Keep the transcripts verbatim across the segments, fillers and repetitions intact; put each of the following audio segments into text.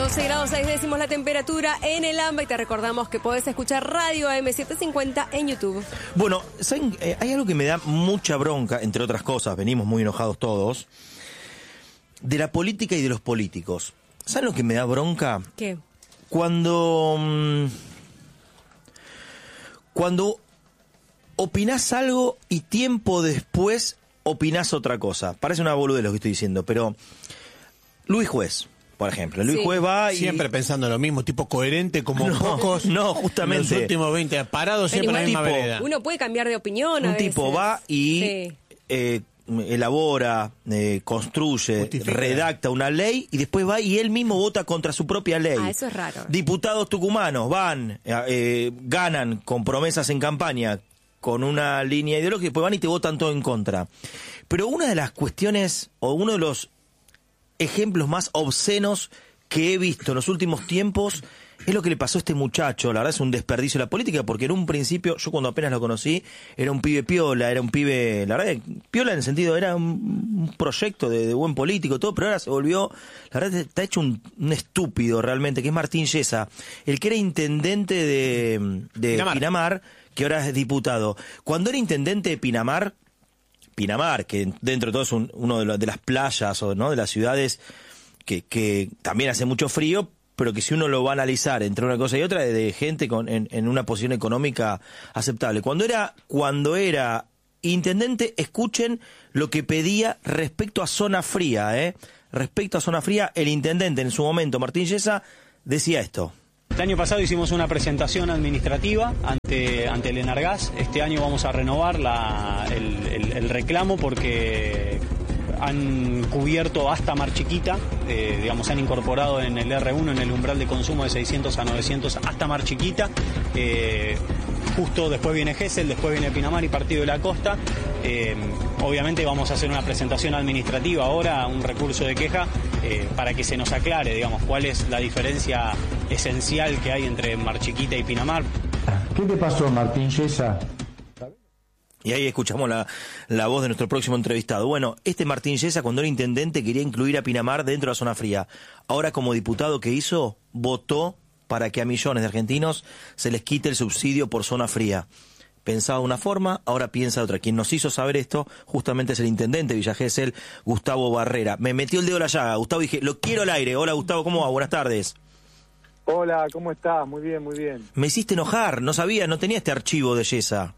doce grados seis décimos la temperatura en el AMBA y te recordamos que podés escuchar Radio A M setecientos cincuenta en YouTube. Bueno, ¿saben? Eh, hay algo que me da mucha bronca, entre otras cosas, venimos muy enojados todos, de la política y de los políticos. ¿Saben lo que me da bronca? ¿Qué? Cuando... Mmm, cuando opinás algo y tiempo después opinás otra cosa. Parece una boludez lo que estoy diciendo, pero Luis Juez, por ejemplo. Luis sí. Juez va y... Siempre pensando lo mismo, tipo coherente como no, pocos. No, justamente. En los últimos veinte, parados siempre en la misma tipo, vereda. Uno puede cambiar de opinión a Un veces. tipo va y... Sí. Eh, elabora, eh, construye, Justifica. redacta una ley y después va y él mismo vota contra su propia ley. Ah, eso es raro. Diputados tucumanos van, eh, eh, ganan con promesas en campaña, con una línea ideológica, y después van y te votan todo en contra. Pero una de las cuestiones, o uno de los ejemplos más obscenos que he visto en los últimos tiempos, es lo que le pasó a este muchacho. La verdad es un desperdicio de la política, porque en un principio, yo cuando apenas lo conocí, era un pibe piola, era un pibe, la verdad, piola en el sentido, era un, un proyecto de, de buen político, todo, pero ahora se volvió, la verdad, está hecho un, un estúpido realmente, que es Martín Yesa, el que era intendente de, de Pinamar. Pinamar, que ahora es diputado. Cuando era intendente de Pinamar, Pinamar, que dentro de todo es un, uno de, lo, de las playas o no de las ciudades que, que también hace mucho frío, pero que si uno lo va a analizar entre una cosa y otra, de, de gente con, en, en una posición económica aceptable. Cuando era, cuando era intendente, escuchen lo que pedía respecto a zona fría, ¿eh? Respecto a zona fría, el intendente en su momento, Martín Yesa, decía esto. El año pasado hicimos una presentación administrativa ante, ante el Enargas. Este año vamos a renovar la, el, el, el reclamo porque han cubierto hasta Mar Chiquita, eh, digamos, han incorporado en el R uno, en el umbral de consumo de seiscientos a novecientos hasta Mar Chiquita. Eh, justo después viene Gesell, después viene Pinamar y Partido de la Costa. Eh, obviamente vamos a hacer una presentación administrativa ahora, un recurso de queja, eh, para que se nos aclare, digamos, cuál es la diferencia esencial que hay entre Mar Chiquita y Pinamar. ¿Qué te pasó, Martín Yesa? Y ahí escuchamos la, la voz de nuestro próximo entrevistado. Bueno, este Martín Yesa, cuando era intendente, quería incluir a Pinamar dentro de la zona fría. Ahora, como diputado, ¿qué hizo? Votó para que a millones de argentinos se les quite el subsidio por zona fría. Pensaba de una forma, ahora piensa de otra. Quien nos hizo saber esto justamente es el intendente de Villa Gesell, Gustavo Barrera. Me metió el dedo en la llaga, Gustavo, dije, lo quiero al aire. Hola, Gustavo, ¿cómo va? Buenas tardes. Hola, ¿cómo estás? Muy bien, muy bien. Me hiciste enojar, no sabía, no tenía este archivo de Yesa.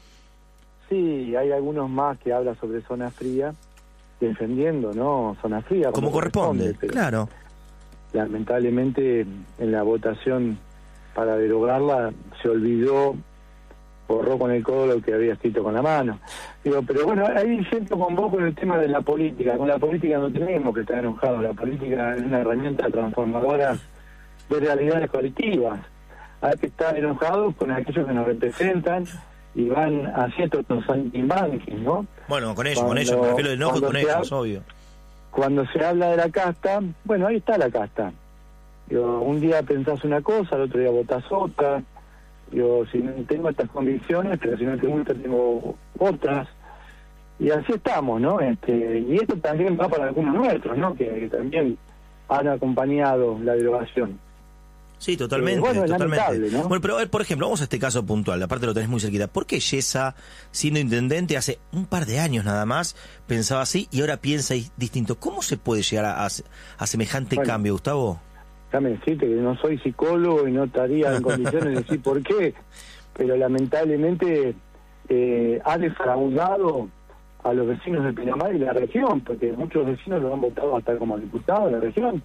Sí, hay algunos más que hablan sobre zona fría, defendiendo, ¿no? Zona fría. Como, como corresponde, corresponde claro. Lamentablemente, en la votación para derogarla, se olvidó, borró con el codo lo que había escrito con la mano. Digo, pero bueno, ahí siento con vos con el tema de la política. Con la política no tenemos que estar enojados. La política es una herramienta transformadora de realidades colectivas. Hay que estar enojados con aquellos que nos representan y van haciendo estos anti-banking, ¿no? Bueno, con ellos, cuando, con ellos, me refiero de enojo con ellos, obvio. Cuando se habla de la casta, bueno, ahí está la casta. Yo, un día pensás una cosa, al otro día votás otra. Yo, si no tengo estas convicciones, pero si no te gusta, tengo otras. Y así estamos, ¿no? Este, y esto también va para algunos nuestros, ¿no? Que, que también han acompañado la derogación. Sí, totalmente, eh, bueno, totalmente. ¿no? Bueno, pero a ver, por ejemplo, vamos a este caso puntual, aparte lo tenés muy cerquita. ¿Por qué Yesa, siendo intendente hace un par de años nada más, pensaba así y ahora piensa distinto? ¿Cómo se puede llegar a, a, a semejante bueno, cambio, Gustavo? Déjame decirte que no soy psicólogo y no estaría en condiciones de decir por qué, pero lamentablemente eh, ha defraudado a los vecinos de Pinamar y la región, porque muchos vecinos lo han votado hasta como diputado de la región.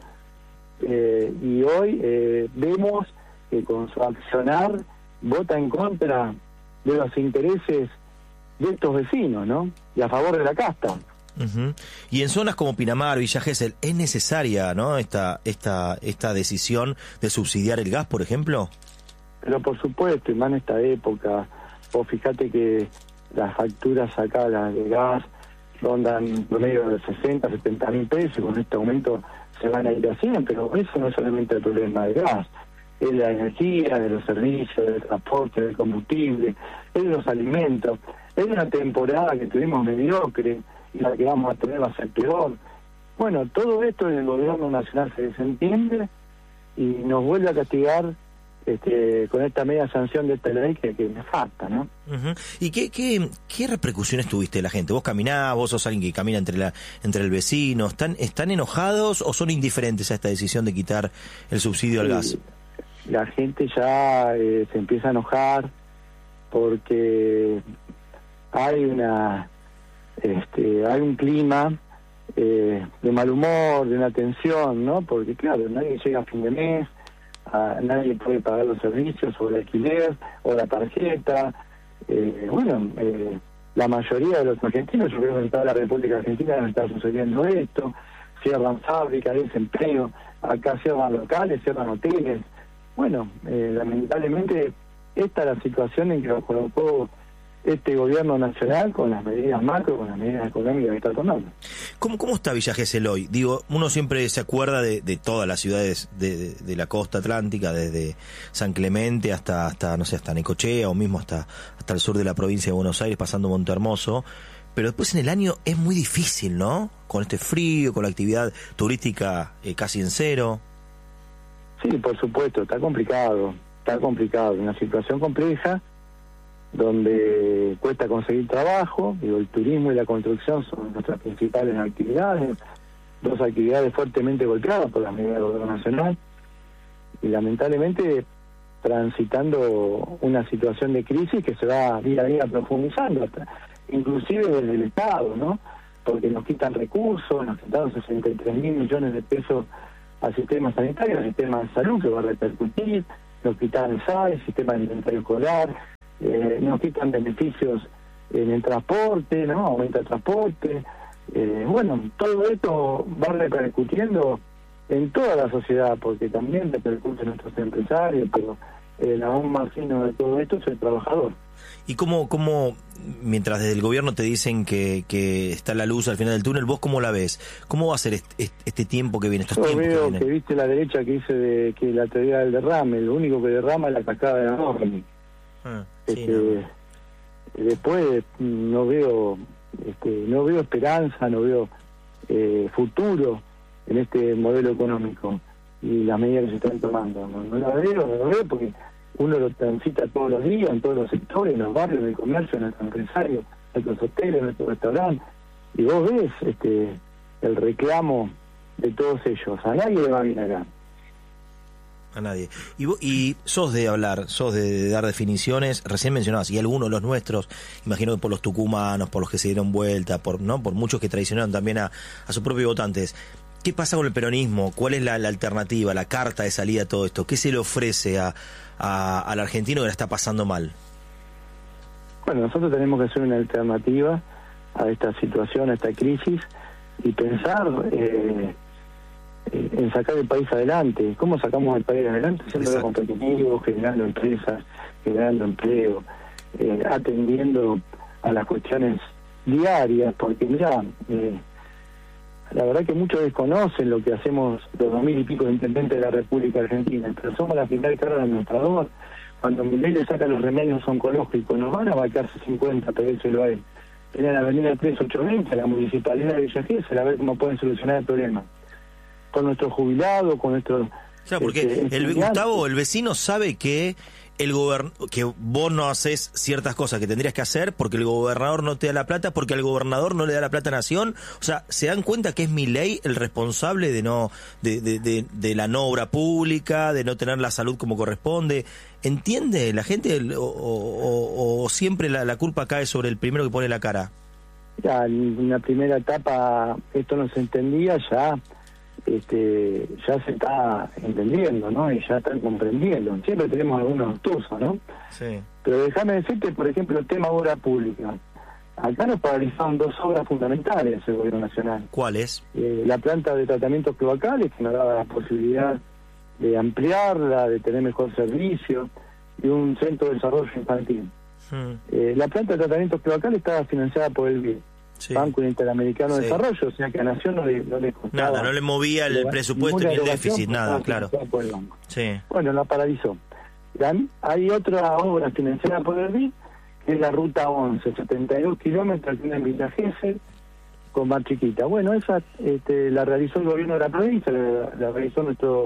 Eh, y hoy eh, vemos que con su accionar vota en contra de los intereses de estos vecinos, ¿no? Y a favor de la casta. Uh-huh. Y en zonas como Pinamar, Villa Gesell, ¿es necesaria, no, esta esta esta decisión de subsidiar el gas, por ejemplo? Pero por supuesto, y más en esta época, vos fíjate que las facturas acá las de gas rondan promedio de sesenta, setenta mil pesos, con este aumento se van a ir haciendo, pero eso no es solamente el problema del gas, es la energía, de los servicios, del transporte, del combustible, es de los alimentos, es una temporada que tuvimos mediocre y la que vamos a tener va a ser peor. Bueno, todo esto del gobierno nacional se desentiende y nos vuelve a castigar este, con esta media sanción de esta ley que, que me falta, ¿no? Uh-huh. ¿Y qué, qué, qué repercusiones tuviste de la gente? ¿Vos caminás, vos sos alguien que camina entre la entre el vecino? ¿Están, están enojados o son indiferentes a esta decisión de quitar el subsidio al gas? La gente ya eh, se empieza a enojar porque hay una este, hay un clima eh, de mal humor, de una tensión, ¿no? Porque claro, nadie llega a fin de mes, a, nadie puede pagar los servicios o el alquiler o la tarjeta. Eh, bueno, eh, la mayoría de los argentinos, yo creo que en toda la República Argentina no está sucediendo esto. Cierran fábricas, desempleo, acá cierran locales, cierran hoteles. Bueno, eh, lamentablemente esta es la situación en que nos colocó este gobierno nacional con las medidas macro, con las medidas económicas que está tomando. ¿Cómo, cómo está Villa Gesell hoy? Digo, uno siempre se acuerda de, de todas las ciudades de, de, de la costa atlántica, desde San Clemente hasta, hasta no sé, hasta Necochea o mismo hasta, hasta el sur de la provincia de Buenos Aires, pasando Monte Hermoso. Pero después en el año es muy difícil, ¿no? Con este frío, con la actividad turística eh, casi en cero. Sí, por supuesto, está complicado, está complicado, una situación compleja donde cuesta conseguir trabajo. Digo, el turismo y la construcción son nuestras principales actividades, dos actividades fuertemente golpeadas por las medidas del gobierno nacional y lamentablemente transitando una situación de crisis que se va día a día profundizando, hasta, inclusive desde el Estado, ¿no? Porque nos quitan recursos, nos quitaron sesenta y tres mil millones de pesos al sistema sanitario, al sistema de salud, que va a repercutir, nos quitan el S A E, el sistema alimentario escolar, eh, nos quitan beneficios en el transporte, ¿no? Aumenta el transporte. Eh, bueno, todo esto va repercutiendo en toda la sociedad, porque también repercute en nuestros empresarios, pero el aún más fino de todo esto es el trabajador. ¿Y cómo, cómo, mientras desde el gobierno te dicen que, que está la luz al final del túnel, vos cómo la ves? ¿Cómo va a ser este, este tiempo que viene, estos Yo tiempos veo que vienen? que viste la derecha que dice de que la teoría del derrame, lo único que derrama es la cascada de la Norte. Ah, sí, este, no. Después no veo este, no veo esperanza, no veo eh, futuro en este modelo económico y las medidas que se están tomando. No, no la veo, no la veo porque uno lo transita todos los días, en todos los sectores, en los barrios, en el comercio, en nuestros empresarios, en nuestros hoteles, en nuestros restaurantes, y vos ves este el reclamo de todos ellos. A nadie le va bien acá. A nadie. Y, vos, y sos de hablar, sos de, de dar definiciones, recién mencionabas, y algunos, los nuestros, imagino que por los tucumanos, por los que se dieron vuelta, por no por muchos que traicionaron también a, a sus propios votantes. ¿Qué pasa con el peronismo? ¿Cuál es la, la alternativa, la carta de salida a todo esto? ¿Qué se le ofrece a, a, al argentino que la está pasando mal? Bueno, nosotros tenemos que hacer una alternativa a esta situación, a esta crisis, y pensar eh, en sacar el país adelante. ¿Cómo sacamos el país adelante? Siendo competitivos, generando empresas, generando empleo, eh, atendiendo a las cuestiones diarias, porque mira, eh, la verdad que muchos desconocen lo que hacemos los dos mil y pico de intendentes de la República Argentina, pero somos la primera carga administrador. Cuando Milei le saca los remedios oncológicos, nos van a vacarse cincuenta, pedírselo a él. En la avenida tres ochocientos veinte, la municipalidad de Villa Gesell, a ver cómo pueden solucionar el problema. Con nuestros jubilados, con nuestros... Claro, porque este, el Gustavo, el vecino sabe que el gobern que vos no haces ciertas cosas que tendrías que hacer porque el gobernador no te da la plata, porque al gobernador no le da la plata a Nación. O sea, se dan cuenta que es Milei el responsable de no de, de, de, de la no obra pública, de no tener la salud como corresponde. ¿Entiende la gente o, o, o siempre la, la culpa cae sobre el primero que pone la cara? Ya, en una primera etapa esto no se entendía, ya este ya se está entendiendo, ¿no? Y ya están comprendiendo. Siempre tenemos algunos obtusos, ¿no? Sí. Pero déjame decirte, por ejemplo, el tema obra pública. Acá nos paralizaron dos obras fundamentales el gobierno nacional. ¿Cuáles? Eh, la planta de tratamientos cloacales, que nos daba la posibilidad de ampliarla, de tener mejor servicio, y un centro de desarrollo infantil. Hmm. Eh, la planta de tratamientos cloacales estaba financiada por el B I D. Sí. Banco Interamericano de Sí. Desarrollo, o sea que a Nación no le, no le costaba Nada, no le movía el eleva- presupuesto ninguna ni el erogación, déficit, porque nada, estaba claro. financiada por el banco. Sí. Bueno, la paralizó. Ya hay otra obra financiada por el B I D, que es la ruta once, setenta y dos kilómetros, que una en Villa Gesell, con más chiquita. Bueno, esa este, la realizó el gobierno de la provincia, la, la realizó nuestro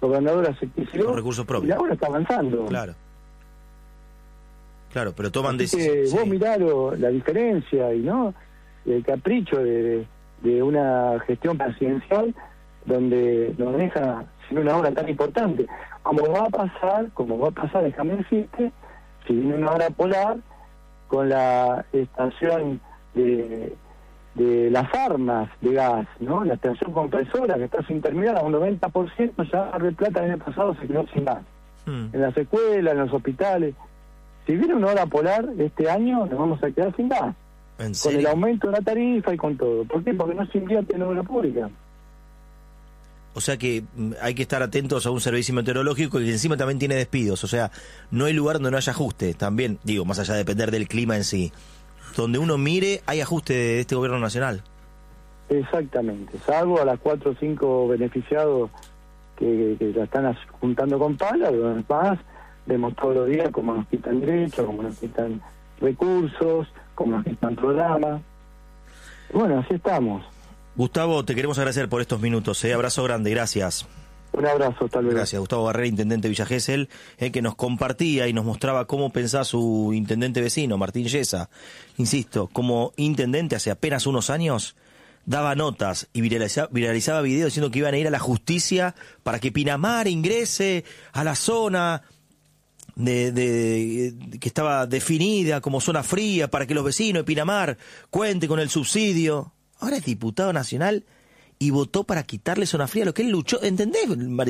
gobernador hace qué sé yo, Con recursos propios. y ahora está avanzando. Claro. Claro, pero toman Así que decisiones. vos Sí. mirá lo- la diferencia y no el capricho de, de una gestión presidencial donde nos deja sin una obra tan importante. Como va a pasar, como va a pasar, déjame decirte, si viene una hora polar con la estación de, de las armas de gas, ¿no? La estación compresora que está sin terminar a un noventa por ciento, ya Mar del Plata el año pasado se quedó sin gas. Hmm. En las escuelas, en los hospitales. Si viene una hora polar este año, nos vamos a quedar sin gas. ¿En Con serio? el aumento de la tarifa y con todo. ¿Por qué? Porque no se invierte en obra pública. O sea que mm, hay que estar atentos a un servicio meteorológico que encima también tiene despidos. O sea, no hay lugar donde no haya ajuste. También, digo, más allá de depender del clima en sí. Donde uno mire, hay ajuste de este gobierno nacional. Exactamente. Salvo a las cuatro o cinco beneficiados que, que ya están as- juntando con pala, los demás vemos todos los días cómo nos quitan derechos, cómo nos quitan recursos, cómo nos quitan programas. Bueno, así estamos. Gustavo, te queremos agradecer por estos minutos. ¿eh? Abrazo grande, gracias. Un abrazo, hasta luego. Gracias, Gustavo Barrera, intendente de Villa Gesell, eh, que nos compartía y nos mostraba cómo pensaba su intendente vecino, Martín Yesa. Insisto, como intendente hace apenas unos años, daba notas y viraliza, viralizaba videos diciendo que iban a ir a la justicia para que Pinamar ingrese a la zona de, de, de que estaba definida como zona fría para que los vecinos de Pinamar cuenten con el subsidio. Ahora es diputado nacional y votó para quitarle zona fría, lo que él luchó. ¿Entendés, Mar-